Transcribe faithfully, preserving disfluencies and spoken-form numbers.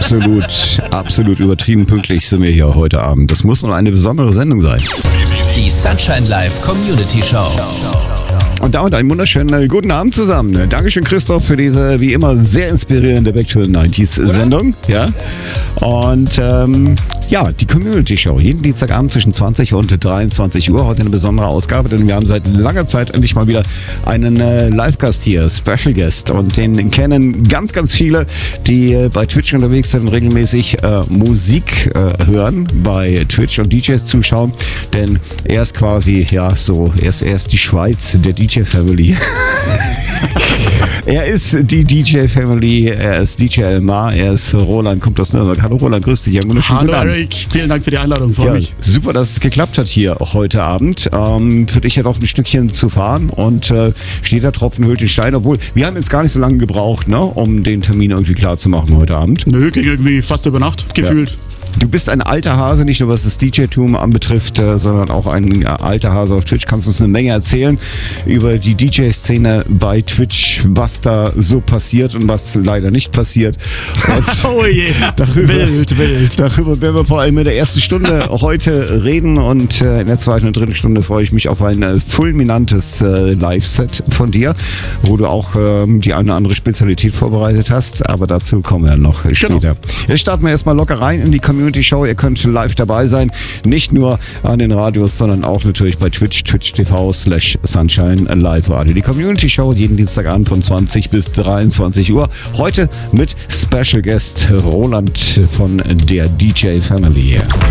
absolut, absolut übertrieben pünktlich sind wir hier heute Abend. Das muss wohl eine besondere Sendung sein. Die Sunshine Live Community Show. Und damit einen wunderschönen guten Abend zusammen. Dankeschön, Christoph, für diese wie immer sehr inspirierende Back to the nineties Sendung. Ja. Und ähm, ja, die Community Show. Jeden Dienstagabend zwischen zwanzig und dreiundzwanzig Uhr. Heute eine besondere Ausgabe, denn wir haben seit langer Zeit endlich mal wieder einen äh, Live-Gast hier, Special Guest. Und den kennen ganz, ganz viele, die äh, bei Twitch unterwegs sind und regelmäßig äh, Musik äh, hören, bei Twitch und D Js zuschauen. Denn er ist quasi, ja, so, er ist, er ist die Schweiz der D J-Family. Er ist die D J-Family, er ist D J Elmar, er ist Roland, kommt aus Nürnberg. Hallo Roland, grüß dich. Hallo Eric, vielen Dank für die Einladung, freue ja, mich. Super, dass es geklappt hat hier auch heute Abend. Ähm, für dich ja doch ein Stückchen zu fahren und äh, steht da Tropfen hüllt den Stein, obwohl wir haben jetzt gar nicht so lange gebraucht, ne, um den Termin irgendwie klar zu machen heute Abend. Nö, ging irgendwie fast über Nacht, gefühlt. Ja. Du bist ein alter Hase, nicht nur was das D J-Tum anbetrifft, äh, sondern auch ein äh, alter Hase auf Twitch. Kannst du uns eine Menge erzählen über die D J-Szene bei Twitch, was da so passiert und was leider nicht passiert. Oh je, yeah. darüber, wild, wild. Darüber werden wir vor allem in der ersten Stunde heute reden und äh, in der zweiten und dritten Stunde freue ich mich auf ein äh, fulminantes äh, Live-Set von dir, wo du auch äh, die eine oder andere Spezialität vorbereitet hast, aber dazu kommen wir noch später. Genau. Jetzt starten wir erstmal locker rein in die Community Show. Ihr könnt live dabei sein. Nicht nur an den Radios, sondern auch natürlich bei Twitch, twitch punkt t v slash sunshine live radio. Die Community Show jeden Dienstagabend von zwanzig bis dreiundzwanzig Uhr. Heute mit Special Guest Roland von der D J Family.